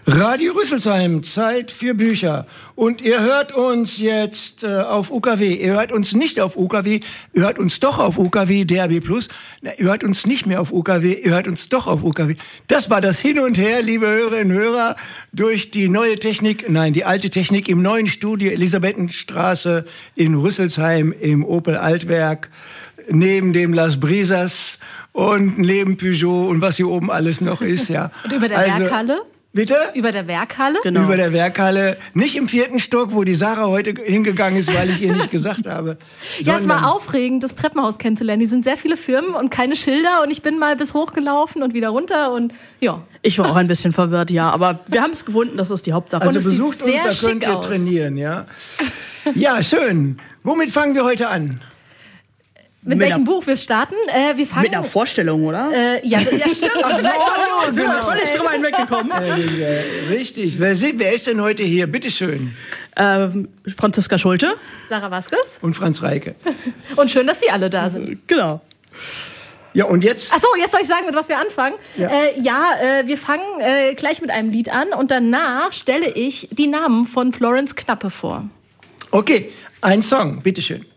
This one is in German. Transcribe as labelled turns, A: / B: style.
A: Radio Rüsselsheim, Zeit für Bücher. Und ihr hört uns jetzt auf UKW. Ihr hört uns nicht auf UKW, ihr hört uns doch auf UKW, DAB+. Ihr hört uns nicht mehr auf UKW, ihr hört uns doch auf UKW. Das war das Hin und Her, liebe Hörerinnen und Hörer, durch die neue Technik, nein, die alte Technik im neuen Studio Elisabethenstraße in Rüsselsheim im Opel Altwerk, neben dem Las Brisas und neben Peugeot und was hier oben alles noch ist, ja.
B: Und über der Werkhalle?
A: Bitte?
B: Über der Werkhalle?
A: Genau. Über der Werkhalle. Nicht im 4. Stock, wo die Sarah heute hingegangen ist, weil ich ihr nicht gesagt habe.
B: Ja, es war aufregend, das Treppenhaus kennenzulernen. Die sind sehr viele Firmen und keine Schilder. Und ich bin mal bis hochgelaufen und wieder runter. Und ja.
C: Ich war auch ein bisschen verwirrt, ja. Aber wir haben es gefunden, das ist die Hauptsache.
A: Also besucht uns, da könnt ihr trainieren, ja. Ja, schön. Womit fangen wir heute an?
B: Mit welchem Buch wir starten? Wir fangen
C: mit einer Vorstellung, oder?
B: Ja, stimmt.
C: Ach so, genau. Ich drüber hinweggekommen.
A: Richtig. Wer ist denn heute hier? Bitteschön.
C: Franziska Schulte.
B: Sarah Vasquez.
A: Und Franz Reike.
B: Und schön, dass Sie alle da sind.
C: Genau.
A: Ja, und jetzt?
B: Ach so, jetzt soll ich sagen, mit was wir anfangen.
A: Ja,
B: Wir fangen gleich mit einem Lied an und danach stelle ich die Namen von Florence Knappe vor.
A: Okay, ein Song, bitteschön.